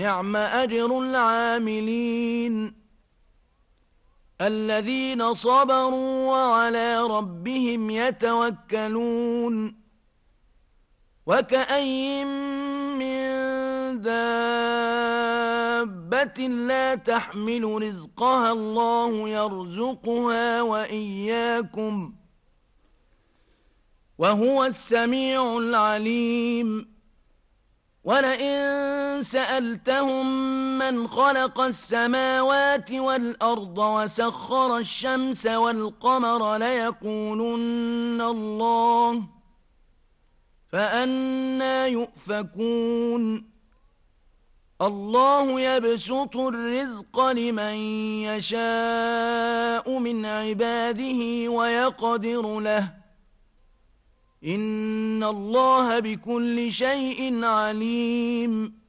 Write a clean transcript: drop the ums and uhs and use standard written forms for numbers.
نعم أجر العاملين الذين صبروا وعلى ربهم يتوكلون وكأين من دابة لا تحمل رزقها الله يرزقها وإياكم وهو السميع العليم ولئن سألتهم من خلق السماوات والأرض وسخر الشمس والقمر ليقولن الله فأنى يؤفكون الله يبسط الرزق لمن يشاء من عباده ويقدر له إن الله بكل شيء عليم